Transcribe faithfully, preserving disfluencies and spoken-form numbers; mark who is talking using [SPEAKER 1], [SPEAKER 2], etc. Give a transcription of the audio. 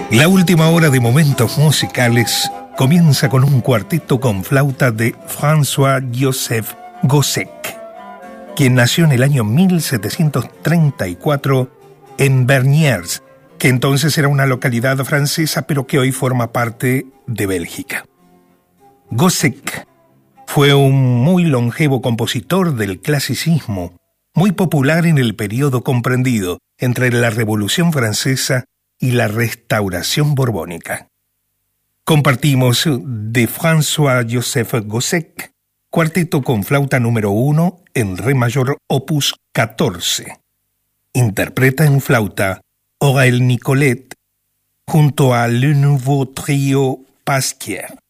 [SPEAKER 1] La última hora de momentos musicales comienza con un cuarteto con flauta de François-Joseph Gossec, quien nació en el año mil setecientos treinta y cuatro en Bernières, que entonces era una localidad francesa, pero que hoy forma parte de Bélgica. Gossec fue un muy longevo compositor del clasicismo, muy popular en el periodo comprendido entre la Revolución Francesa y la Restauración Borbónica. Compartimos de François-Joseph Gossec, cuarteto con flauta número uno en re mayor opus catorce. Interpreta en flauta Aurel Nicolet junto a Le Nouveau Trio Pasquier.